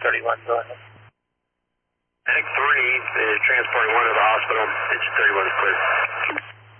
31, go ahead. Medic 3 is transporting one to the hospital. Engine 31 is clear.